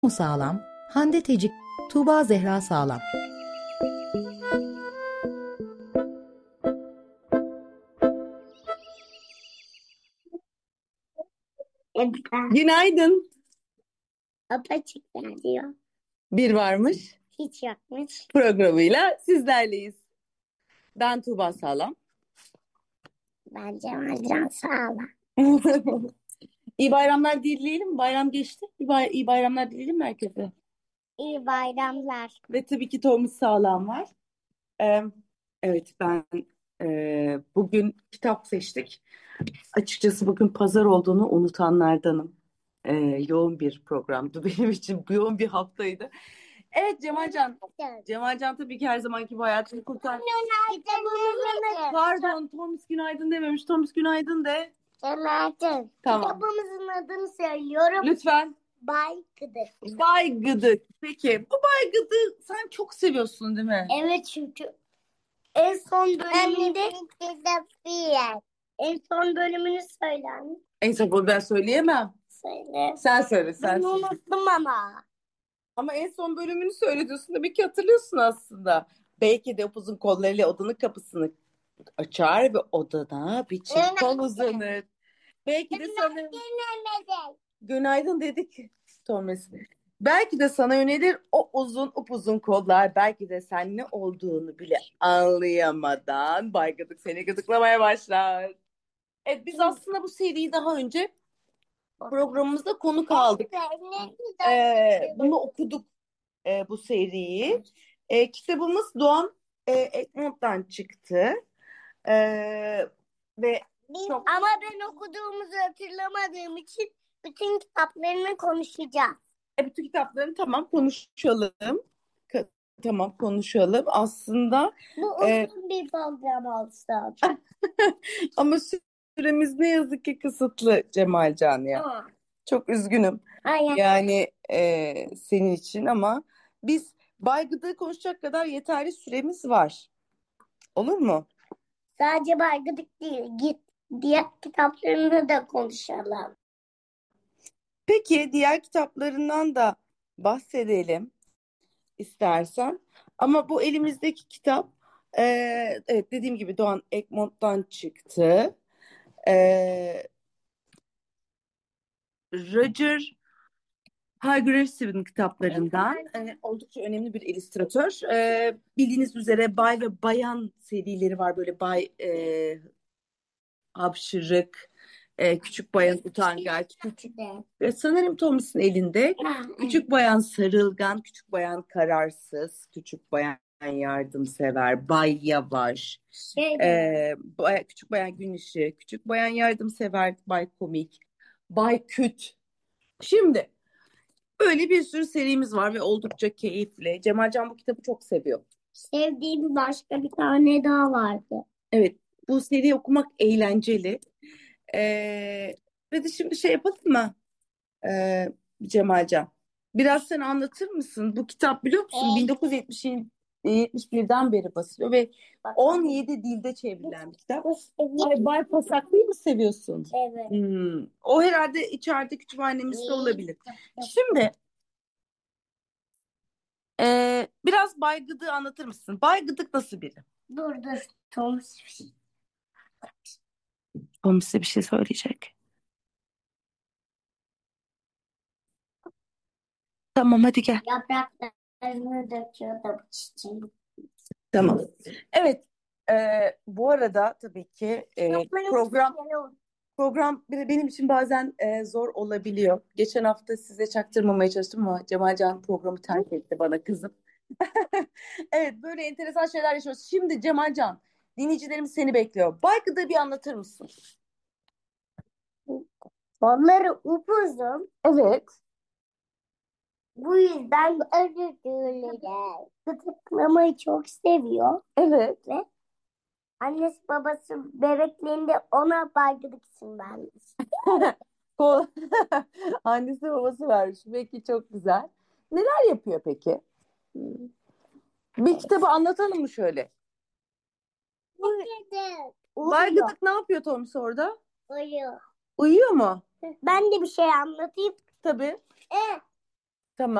Sağlam, Hande Tecik, Tuğba Zehra Sağlam. Günaydın. Apaçık diyor. Bir varmış Hiç yokmuş. programıyla sizlerleyiz. Ben Tuğba Sağlam. Ben Cemalcan Sağlam. İyi bayramlar dileyelim. Bayram geçti. İyi bayramlar dileyelim herkese. İyi bayramlar. Ve tabii ki Tomris Sağlam var. Ee, evet ben bugün kitap seçtik. Açıkçası bugün pazar olduğunu unutanlardanım. Yoğun bir programdı benim için. Yoğun bir haftaydı. Evet Cemalcan. Cemalcan tabii ki her zamanki gibi hayatını kurtar. Pardon, Thomas günaydın dememiş. Thomas günaydın de. Günaydın. Tamam. Kitabımızın adını söylüyorum. Lütfen. Bay Gıdık. Bay Gıdık. Peki bu Bay Gıdık sen çok seviyorsun değil mi? Evet, çünkü en son bölümünde en son bölümünü söyle anne. En son ben söyleyemem. Söyle. Sen söyle, Ben sen söyle. unuttum ama. Ama en son bölümünü söyle diyorsun. Demek ki hatırlıyorsun aslında. Belki de upuzun kollarıyla odanın kapısını açar ve odana bir çift kol uzanır. Belki de sana... Günaydın dedik Thomas. Belki de sana yönelir o uzun upuzun kollar. Belki de sen ne olduğunu bile anlayamadan Bay Gıdık seni gıdıklamaya başlar. Evet biz aslında bu seriyi daha önce programımızda konuk aldık. Bunu okuduk bu seriyi. Kitabımız Doğan Egmont'tan çıktı. Ve çok... Ama ben okuduğumuzu hatırlamadığım için bütün kitaplarını konuşacağız. Bütün kitaplarını tamam konuşalım. Tamam konuşalım. Aslında Bu uzun bir program olsun. ama süremiz ne yazık ki kısıtlı Cemalcan ya. Aa. Çok üzgünüm. Hayır. Yani senin için ama biz Bay Gıdık'ı konuşacak kadar yeterli süremiz var. Olur mu? Sadece Baygıdık değil, git diğer kitaplarını da konuşalım. Peki diğer kitaplarından da bahsedelim istersen. Ama bu elimizdeki kitap evet dediğim gibi Doğan Egmont'tan çıktı. Roger Hargreaves'in kitaplarından oldukça önemli bir illüstratör. Bildiğiniz üzere Bay ve Bayan serileri var. Böyle Bay Hapşırık, Küçük Bayan Utangaç, sanırım Thomas'ın elinde. Küçük Bayan Sarılgan, Küçük Bayan Kararsız, Küçük Bayan Yardımsever, Bay Yavaş, Küçük Bayan Gün Işığı, Küçük Bayan Yardımsever, Bay Komik, Bay Küt. Şimdi böyle bir sürü serimiz var ve oldukça keyifli. Cemalcan bu kitabı çok seviyor. Sevdiğim başka bir tane daha vardı. Evet, bu seriyi okumak eğlenceli. Ve de şimdi şey yapalım mı Cemalcan? Biraz sen anlatır mısın? Bu kitap biliyor musun? 1971'den beri basılıyor ve 17 dilde çevrilen bir kitap. Ay, Bay Pasaklıyı mı seviyorsun? Evet. O herhalde içeride kütüphanemizde olabilir. Şimdi biraz Bay Gıdık'ı anlatır mısın? Bay Gıdık nasıl biri? Dur. Thomas. Tom size bir şey söyleyecek. Tamam hadi gel. Yapraklarını döküyor da bu çiçeğin. Tamam. Evet. Bu arada tabii ki program benim için bazen zor olabiliyor. Geçen hafta size çaktırmamaya çalıştım ama Cemalcan programı terk etti bana kızıp. Evet böyle enteresan şeyler yaşıyoruz. Şimdi Cemalcan dinleyicilerimiz seni bekliyor. Baykı'da bir anlatır mısın? Onları upuzun. Evet. Bu yüzden özür dilerim. Gıdıklamayı çok seviyor. Evet. Ve annesi babası bebekliğinde ona Baygıdık isim vermiş. Annesi babası vermiş. Peki çok güzel. Neler yapıyor peki? Bir kitabı anlatalım mı şöyle? Baygıdık ne yapıyor Tomris orada? Uyuyor. Uyuyor mu? Ben de bir şey anlatayım. Tabii.